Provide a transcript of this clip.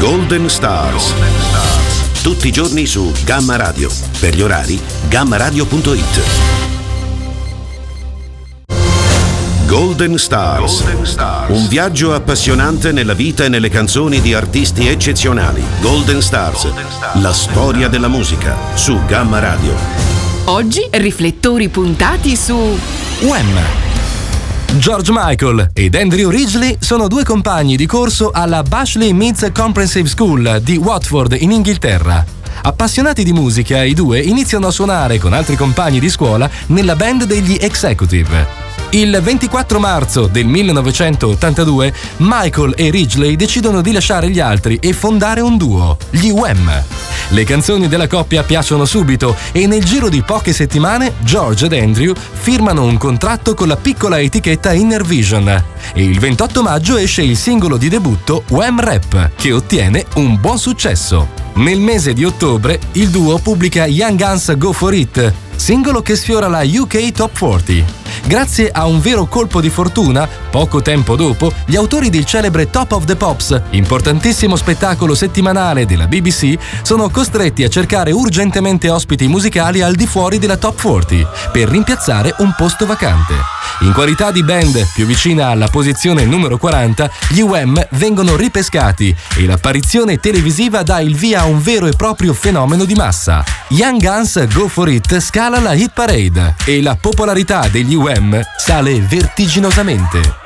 Golden Stars. Tutti i giorni su Gamma Radio. Per gli orari, gammaradio.it. Golden Stars. Un viaggio appassionante nella vita e nelle canzoni di artisti eccezionali. Golden Stars. La storia della musica su Gamma Radio. Oggi riflettori puntati su Wham! George Michael ed Andrew Ridgeley sono due compagni di corso alla Bashley Meads Comprehensive School di Watford in Inghilterra. Appassionati di musica, i due iniziano a suonare con altri compagni di scuola nella band degli Executive. Il 24 marzo del 1982 Michael e Ridgeley decidono di lasciare gli altri e fondare un duo, gli Wham! Le canzoni della coppia piacciono subito e nel giro di poche settimane George ed Andrew firmano un contratto con la piccola etichetta Inner Vision e il 28 maggio esce il singolo di debutto Wham Rap, che ottiene un buon successo. Nel mese di ottobre il duo pubblica Young Guns Go For It, singolo che sfiora la UK Top 40. Grazie a un vero colpo di fortuna, poco tempo dopo, gli autori del celebre Top of the Pops, importantissimo spettacolo settimanale della BBC, sono costretti a cercare urgentemente ospiti musicali al di fuori della Top 40 per rimpiazzare un posto vacante. In qualità di band più vicina alla posizione numero 40, gli Wham vengono ripescati e l'apparizione televisiva dà il via a un vero e proprio fenomeno di massa. Young Guns Go For It scala la hit parade e la popolarità degli Wham sale vertiginosamente.